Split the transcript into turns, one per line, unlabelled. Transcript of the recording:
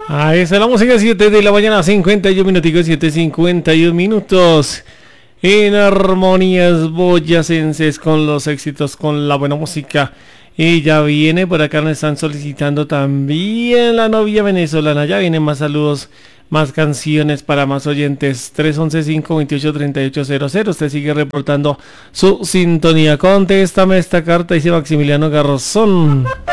Ahí está la música, 7 de la mañana, 51 minuticos, 7:51 minutos. En armonías boyacenses con los éxitos, con la buena música. Y ya viene, por acá nos están solicitando también la novia venezolana. Ya vienen más saludos, más canciones para más oyentes. 311-528-3800. Usted sigue reportando su sintonía. Contéstame esta carta, dice Maximiliano Garzón.